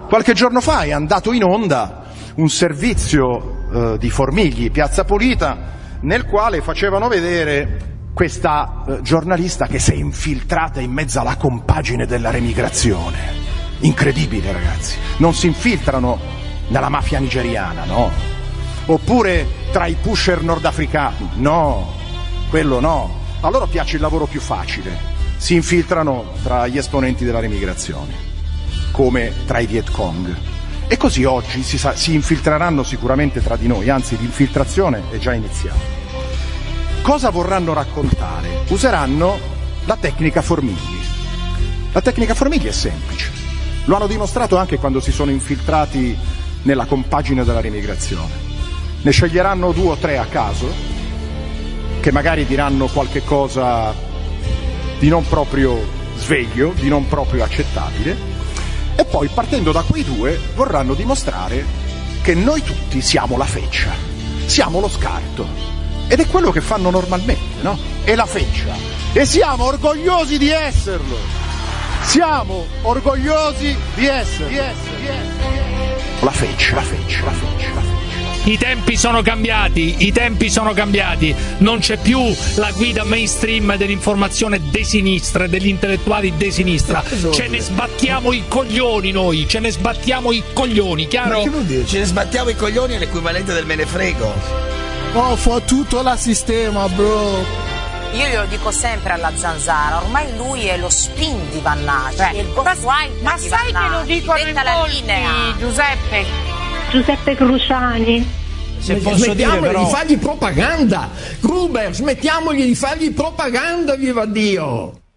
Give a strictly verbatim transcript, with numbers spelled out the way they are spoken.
Qualche giorno fa è andato in onda un servizio eh, di Formigli, Piazza Pulita, nel quale facevano vedere questa eh, giornalista che si è infiltrata in mezzo alla compagine della remigrazione. Incredibile, ragazzi. Non si infiltrano nella mafia nigeriana, no? Oppure tra i pusher nordafricani, no, quello no. A loro piace il lavoro più facile. Si infiltrano tra gli esponenti della remigrazione, come tra i Viet Cong. E così oggi si, sa, si infiltreranno sicuramente tra di noi, anzi l'infiltrazione è già iniziata. Cosa vorranno raccontare? Useranno la tecnica Formigli. La tecnica Formigli è semplice. Lo hanno dimostrato anche quando si sono infiltrati nella compagine della remigrazione. Ne sceglieranno due o tre a caso, che magari diranno qualche cosa di non proprio sveglio, di non proprio accettabile, e poi partendo da quei due vorranno dimostrare che noi tutti siamo la feccia, siamo lo scarto, ed è quello che fanno normalmente, no? È la feccia, e siamo orgogliosi di esserlo, siamo orgogliosi di esserlo, di essere, di essere. La feccia, la feccia, la feccia, la feccia. I tempi sono cambiati, i tempi sono cambiati, non c'è più la guida mainstream dell'informazione de sinistra, degli intellettuali de sinistra, ce ne sbattiamo i coglioni noi, ce ne sbattiamo i coglioni, chiaro? Ma che vuol dire? Ce ne sbattiamo i coglioni è l'equivalente del me ne frego. Oh, fa tutto la sistema, bro. Io glielo dico sempre alla Zanzara, ormai lui è lo spin di Vannaggio, cioè il Ghost Rider ma di sai Vannaggio, che lo dicono in molti, Giuseppe Giuseppe Cruciani. Se posso dire però... di fargli propaganda, Gruber, smettiamogli di fargli propaganda, viva Dio.